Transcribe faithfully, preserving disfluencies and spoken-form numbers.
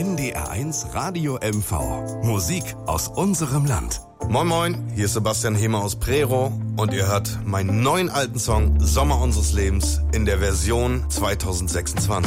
N D R eins Radio M V. Musik aus unserem Land. Moin Moin, hier ist Sebastian Hemer aus Prero und ihr hört meinen neuen alten Song Sommer unseres Lebens in der Version zwanzig sechsundzwanzig.